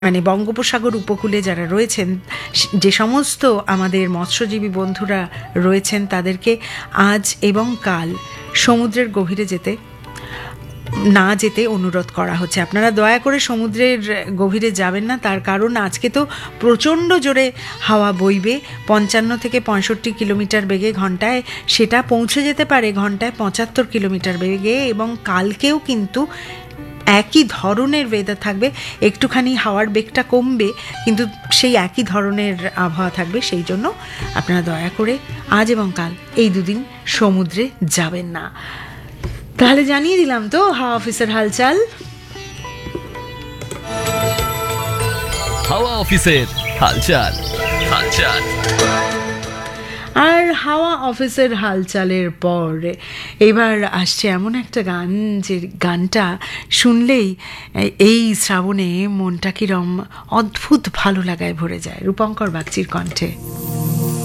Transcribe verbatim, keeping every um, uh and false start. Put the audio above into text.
মানে বঙ্গোপসাগর উপকূলে যারা রয়েছেন, যে সমস্ত আমাদের মৎস্যজীবী বন্ধুরা রয়েছেন, তাদেরকে আজ এবং কাল সমুদ্রের গভীরে যেতে না যেতে অনুরোধ করা হচ্ছে। আপনারা দয়া করে সমুদ্রের গভীরে যাবেন না, তার কারণ আজকে তো প্রচণ্ড জোরে হাওয়া বইবে, পঞ্চান্ন থেকে পঁয়ষট্টি কিলোমিটার বেগে ঘন্টায়, সেটা পৌঁছে যেতে পারে ঘন্টায় পঁচাত্তর কিলোমিটার বেগে, এবং কালকেও কিন্তু একই ধরনের ওয়েদার থাকবে। একটুখানি হাওয়ার বেগটা কমবে, কিন্তু সেই একই ধরনের আবহাওয়া থাকবে। সেই জন্য আপনারা দয়া করে আজ এবং কাল এই দুদিন সমুদ্রে যাবেন না। তাহলে জানিয়ে দিলাম তো হাওয়া অফিসের হালচাল। হাওয়া অফিসের হালচাল হালচাল আর হাওয়া অফিসের হালচালের পর এবার আসছে এমন একটা গান, যে গানটা শুনলেই এই শ্রাবণে মনটা কিরম অদ্ভুত ভালো লাগায় ভরে যায়। রূপঙ্কর বাগচির কণ্ঠে।